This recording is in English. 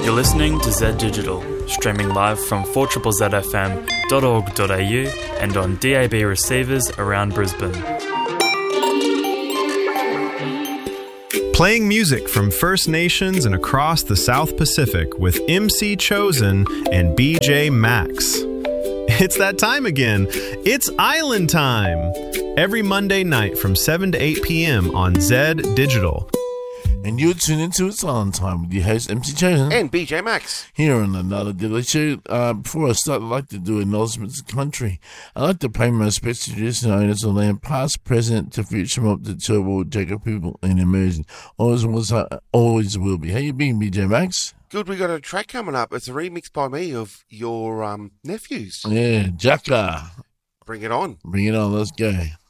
You're listening to Z Digital, streaming live from 4ZZFM.org.au and on DAB receivers around Brisbane. Playing music from First Nations and across the South Pacific with MC Chosen and BJ Max. It's that time again. It's Island Time. Every Monday night from 7 to 8 p.m. on Z Digital. And you're tuned into It's Island Time with your host, MC Chosen. And BJ Max. Here on another Diddly Show. Before I start, I'd like to do acknowledgements of country. I'd like to pay my respects to traditional owners of land, past, present, to future, mob, to Turbo, Jacob people, and immersion. Always was, always will be. How you been, BJ Max? Good, we got a track coming up. It's a remix by me of your nephews. Yeah, Jacka. Bring it on. Bring it on, let's go.